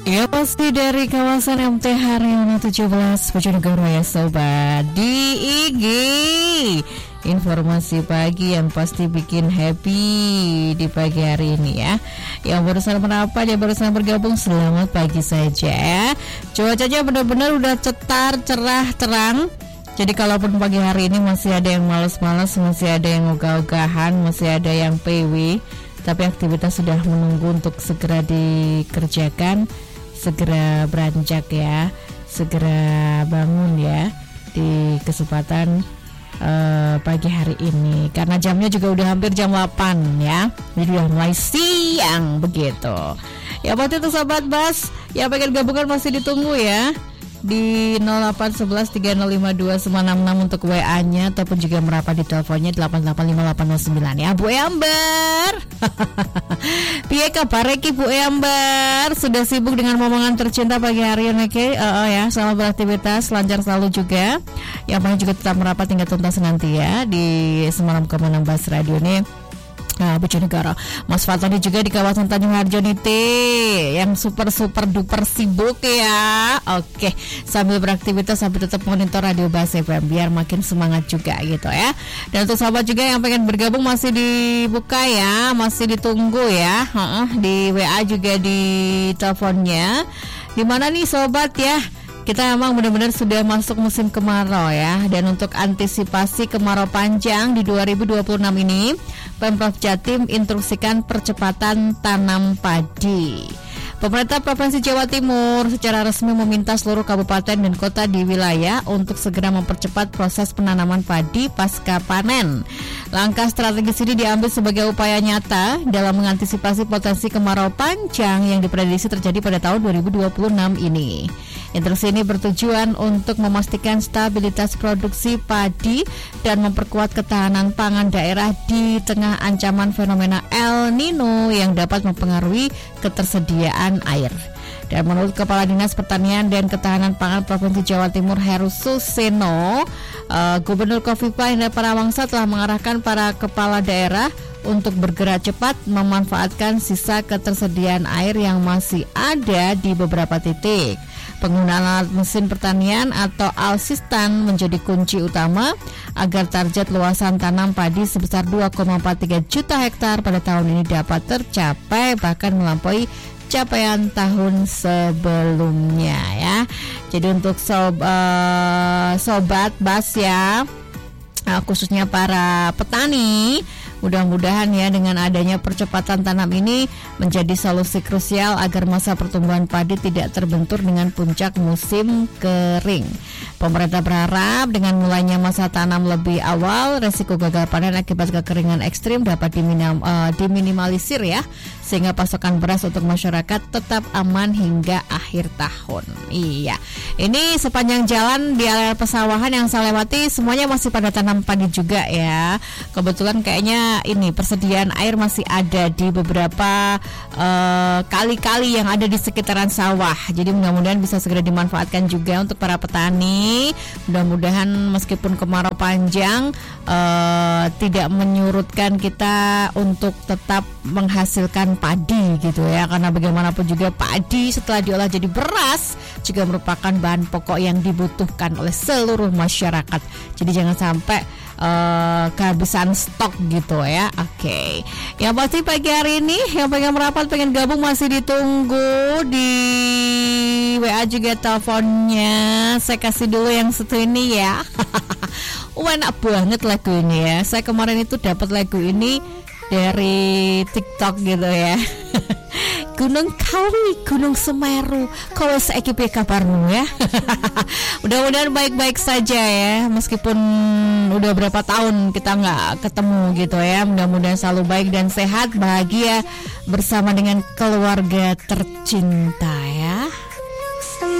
Ya pasti dari kawasan MT Haryono 17 Bojonegoro ya sobat. Di IG informasi pagi yang pasti bikin happy di pagi hari ini ya. Yang barusan merapat, yang barusan bergabung, selamat pagi saja ya. Cuacanya benar-benar udah cetar, cerah, terang. Jadi kalaupun pagi hari ini masih ada yang malas-malas, masih ada yang ogah-ogahan, masih ada yang PW, tapi aktivitas sudah menunggu untuk segera dikerjakan, segera beranjak ya, segera bangun ya di kesempatan pagi hari ini. Karena jamnya juga udah hampir jam 8 ya, jadi udah mulai siang begitu. Ya buat itu sahabat Bas, yang pengen gabungan masih ditunggu ya di 0811305296 untuk WA-nya ataupun juga merapat di teleponnya 8858809 ya Bu Amber. Piye kabar iki Bu Amber? Sudah sibuk dengan momongan tercinta pagi hari ini ya, selamat beraktivitas, lancar selalu juga. Yang paling juga tetap merapat hingga tuntas nanti ya di Semalam Kemenang Bas Radio ini. Bojonegoro. Mas Fatoni juga di kawasan Tanjung Harjo Nite yang super duper sibuk ya. Oke, sambil beraktivitas sambil tetap monitor Radio Bas FM biar makin semangat juga gitu ya. Dan untuk sahabat juga yang pengen bergabung masih dibuka ya, masih ditunggu ya. Di WA juga di teleponnya. Di mana nih sobat ya? Kita memang benar-benar sudah masuk musim kemarau ya. Dan untuk antisipasi kemarau panjang di 2026 ini, Pemprov Jatim instruksikan percepatan tanam padi. Pemerintah Provinsi Jawa Timur secara resmi meminta seluruh kabupaten dan kota di wilayah untuk segera mempercepat proses penanaman padi pasca panen. Langkah strategis ini diambil sebagai upaya nyata dalam mengantisipasi potensi kemarau panjang yang diprediksi terjadi pada tahun 2026 ini. Instruksi ini bertujuan untuk memastikan stabilitas produksi padi dan memperkuat ketahanan pangan daerah di tengah ancaman fenomena El Nino yang dapat mempengaruhi ketersediaan air. Dan menurut Kepala Dinas Pertanian dan Ketahanan Pangan Provinsi Jawa Timur Heru Suseno, Gubernur Kofifa Indar Parawangsa telah mengarahkan para kepala daerah untuk bergerak cepat memanfaatkan sisa ketersediaan air yang masih ada di beberapa titik. Penggunaan alat mesin pertanian atau Alsistan menjadi kunci utama agar target luasan tanam padi sebesar 2,43 juta hektar pada tahun ini dapat tercapai, bahkan melampaui capaian tahun sebelumnya ya. Jadi untuk sobat Bas ya, khususnya para petani, mudah-mudahan ya dengan adanya percepatan tanam ini menjadi solusi krusial agar masa pertumbuhan padi tidak terbentur dengan puncak musim kering. Pemerintah berharap dengan mulainya masa tanam lebih awal, resiko gagal panen akibat kekeringan ekstrim dapat diminimalisir ya, sehingga pasokan beras untuk masyarakat tetap aman hingga akhir tahun. Iya, ini sepanjang jalan di area pesawahan yang saya lewati semuanya masih pada tanam padi juga ya. Kebetulan kayaknya ini persediaan air masih ada di beberapa kali-kali yang ada di sekitaran sawah. Jadi mudah-mudahan bisa segera dimanfaatkan juga untuk para petani. Mudah-mudahan meskipun kemarau panjang tidak menyurutkan kita untuk tetap menghasilkan padi gitu ya. Karena bagaimanapun juga padi setelah diolah jadi beras juga merupakan bahan pokok yang dibutuhkan oleh seluruh masyarakat. Jadi jangan sampai kehabisan stok gitu ya. Oke. Yang pasti pagi hari ini yang pengen merapat, pengen gabung masih ditunggu di WA juga teleponnya. Saya kasih dulu yang satu ini ya. Enak banget lagu ini ya. Saya kemarin itu dapat lagu ini dari TikTok gitu ya. Gunung Kawi, Gunung Semeru, kowe saiki piye kabarmu ya? Mudah-mudahan baik-baik saja ya, meskipun udah berapa tahun kita nggak ketemu gitu ya. Mudah-mudahan selalu baik dan sehat, bahagia bersama dengan keluarga tercinta.